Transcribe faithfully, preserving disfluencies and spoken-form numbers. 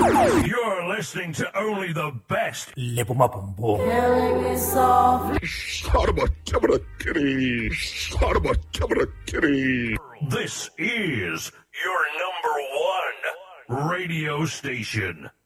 You're listening to only the best. Le Pumapumbo. Killing me softly. This is your number one radio station.